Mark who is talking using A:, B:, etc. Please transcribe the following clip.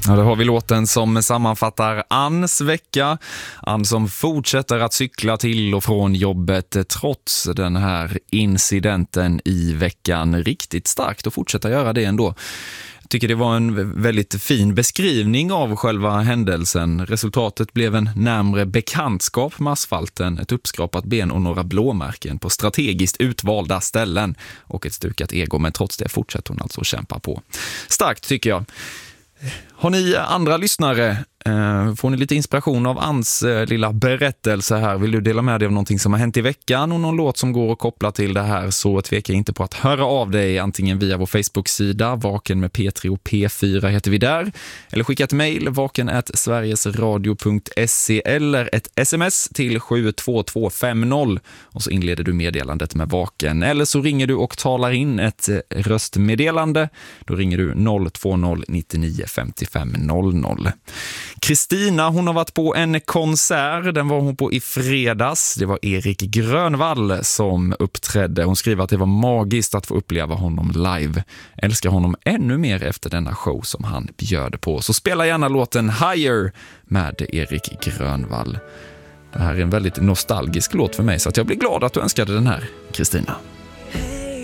A: Ja, då har vi låten som sammanfattar Anns vecka. Ann som fortsätter att cykla till och från jobbet trots den här incidenten i veckan. Riktigt starkt att fortsätta göra det ändå. Jag tycker det var en väldigt fin beskrivning av själva händelsen. Resultatet blev en närmre bekantskap med asfalten, ett uppskrapat ben och några blåmärken på strategiskt utvalda ställen och ett stukat ego. Men trots det fortsätter hon alltså att kämpa på. Starkt tycker jag. Har ni andra lyssnare? Får ni lite inspiration av Anns lilla berättelse här? Vill du dela med dig av någonting som har hänt i veckan och någon låt som går att koppla till det här, så tveka inte på att höra av dig antingen via vår Facebook-sida Vaken med P3 och P4 heter vi där, eller skicka ett mejl vaken@sverigesradio.se eller ett sms till 72250 och så inleder du meddelandet med Vaken, eller så ringer du och talar in ett röstmeddelande. Då ringer du 020 99 55 00. Kristina, hon har varit på en konsert, den var hon på i fredags. Det var Erik Grönvall som uppträdde. Hon skriver att det var magiskt att få uppleva honom live. Älskar honom ännu mer efter denna show som han bjöd på. Så spela gärna låten Higher med Erik Grönvall. Det här är en väldigt nostalgisk låt för mig, så att jag blir glad att du önskade den här, Kristina.